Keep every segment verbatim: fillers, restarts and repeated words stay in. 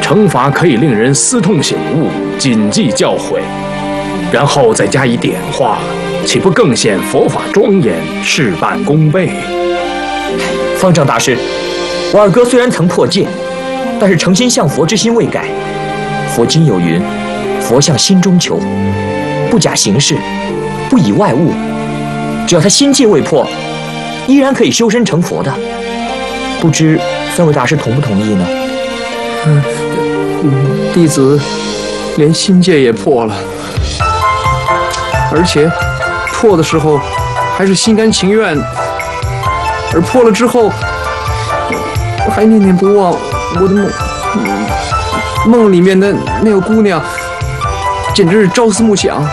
惩罚可以令人思痛醒悟，谨记教诲，然后再加以点化，岂不更显佛法庄严，事半功倍？ 方丈大师，我二哥虽然曾破戒，但是诚心向佛之心未改。佛经有云：“佛向心中求，不假行事，不以外物。”只要他心戒未破，依然可以修身成佛的。不知三位大师同不同意呢？ 嗯，弟子连心戒也破了，而且破的时候还是心甘情愿，而破了之后还念念不忘我的梦，梦里面的那个姑娘，简直是朝思暮想。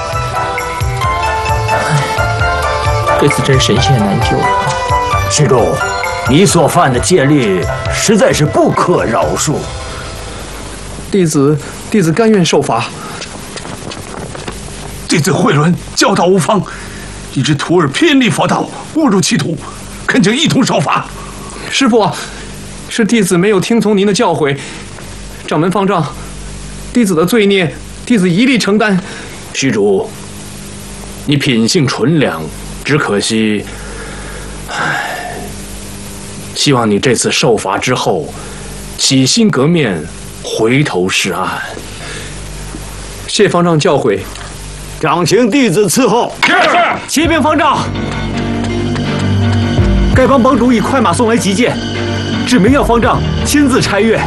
这次真神仙难救了。 施主，你所犯的戒律实在是不可饶恕。 弟子弟子甘愿受罚。 弟子慧伦教导无方，以致徒儿偏离佛道，误入歧途，恳请一同受罚。 师父啊，是弟子没有听从您的教诲，掌门方丈，弟子的罪孽，弟子一力承担。 施主，你品性纯良，只可惜，唉，希望你这次受罚之后，洗心革面，回头是岸。 谢方丈教诲。 掌请弟子伺候。 是。启禀方丈，丐帮帮主以快马送来急件，指明要方丈亲自差阅。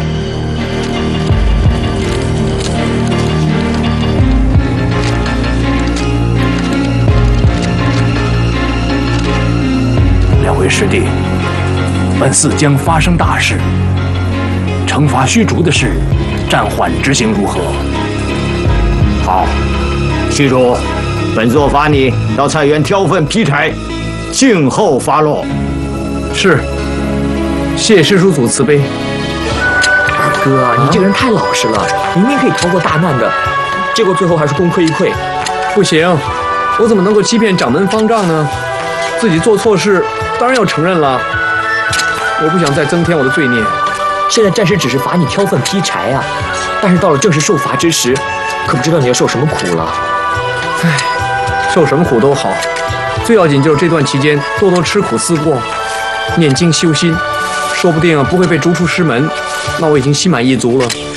两位师弟，本寺将发生大事，惩罚虚竹的事，暂缓执行如何？ 好，虚竹，本座罚你到菜园挑粪劈柴，静候发落。 是，谢师叔祖慈悲。 二哥，你这个人太老实了，明明可以逃过大难的，结果最后还是功亏一篑。 不行，我怎么能够欺骗掌门方丈呢？自己做错事，当然要承认了。我不想再增添我的罪孽。 现在暂时只是罚你挑粪劈柴啊，但是到了正式受罚之时，可不知道你要受什么苦了。 唉，受什么苦都好，最要紧就是这段期间多多吃苦思过，念经修心，说不定不会被逐出师门，那我已经心满意足了。